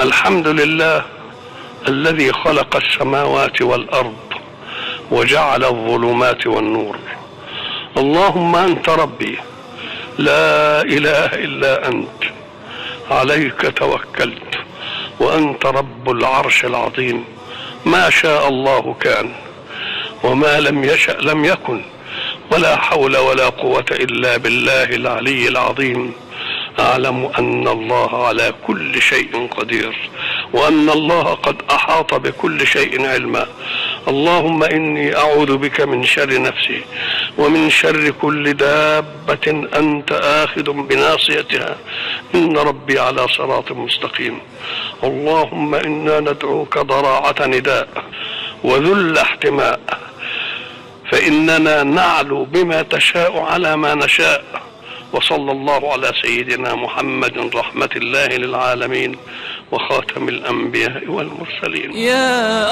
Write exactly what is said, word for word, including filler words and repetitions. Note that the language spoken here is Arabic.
الحمد لله الذي خلق السماوات والأرض وجعل الظلمات والنور. اللهم أنت ربي لا إله إلا أنت، عليك توكلت وأنت رب العرش العظيم. ما شاء الله كان وما لم يشأ لم يكن، ولا حول ولا قوة إلا بالله العلي العظيم. أعلم أن الله على كل شيء قدير، وأن الله قد أحاط بكل شيء علما. اللهم إني أعوذ بك من شر نفسي ومن شر كل دابة أنت آخذ بناصيتها، إن ربي على صراط مستقيم. اللهم إنا ندعوك ضراعة نداء وذل احتماء، فإننا نعلو بما تشاء على ما نشاء. وصلى الله على سيدنا محمد رحمة الله للعالمين وخاتم الأنبياء والمرسلين.